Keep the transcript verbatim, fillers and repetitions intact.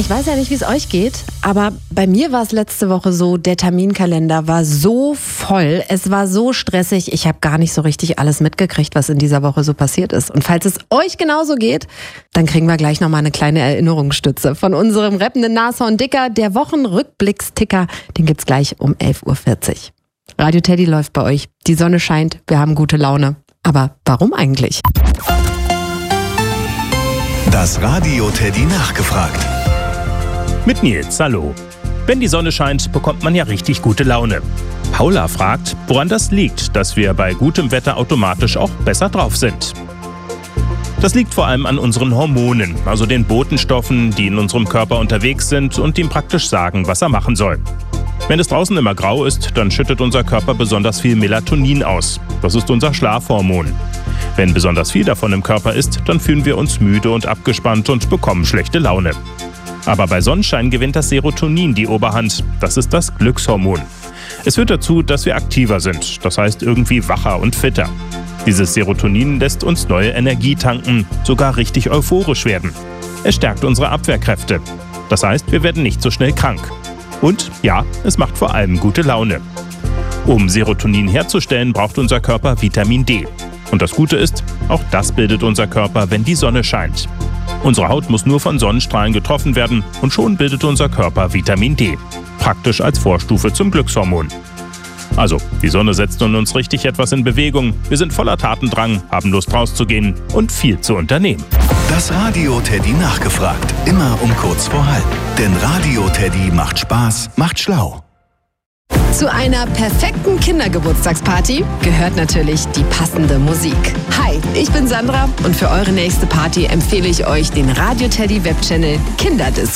Ich weiß ja nicht, wie es euch geht, aber bei mir war es letzte Woche so, der Terminkalender war so voll, es war so stressig, ich habe gar nicht so richtig alles mitgekriegt, was in dieser Woche so passiert ist. Und falls es euch genauso geht, dann kriegen wir gleich nochmal eine kleine Erinnerungsstütze von unserem rappenden Nashorn-Dicker, der Wochenrückblicksticker, den gibt's gleich um elf Uhr vierzig. Radio Teddy läuft bei euch, die Sonne scheint, wir haben gute Laune. Aber warum eigentlich? Das Radio Teddy nachgefragt. Mit Nils, hallo. Wenn die Sonne scheint, bekommt man ja richtig gute Laune. Paula fragt, woran das liegt, dass wir bei gutem Wetter automatisch auch besser drauf sind. Das liegt vor allem an unseren Hormonen, also den Botenstoffen, die in unserem Körper unterwegs sind und ihm praktisch sagen, was er machen soll. Wenn es draußen immer grau ist, dann schüttet unser Körper besonders viel Melatonin aus. Das ist unser Schlafhormon. Wenn besonders viel davon im Körper ist, dann fühlen wir uns müde und abgespannt und bekommen schlechte Laune. Aber bei Sonnenschein gewinnt das Serotonin die Oberhand. Das ist das Glückshormon. Es führt dazu, dass wir aktiver sind, das heißt irgendwie wacher und fitter. Dieses Serotonin lässt uns neue Energie tanken, sogar richtig euphorisch werden. Es stärkt unsere Abwehrkräfte. Das heißt, wir werden nicht so schnell krank. Und ja, es macht vor allem gute Laune. Um Serotonin herzustellen, braucht unser Körper Vitamin D. Und das Gute ist, auch das bildet unser Körper, wenn die Sonne scheint. Unsere Haut muss nur von Sonnenstrahlen getroffen werden und schon bildet unser Körper Vitamin D. Praktisch als Vorstufe zum Glückshormon. Also, die Sonne setzt in uns richtig etwas in Bewegung. Wir sind voller Tatendrang, haben Lust rauszugehen und viel zu unternehmen. Das Radio Teddy nachgefragt. Immer um kurz vor halb. Denn Radio Teddy macht Spaß, macht schlau. Zu einer perfekten Kindergeburtstagsparty gehört natürlich die passende Musik. Hi, ich bin Sandra und für eure nächste Party empfehle ich euch den Radio Teddy Webchannel Kinderdisco.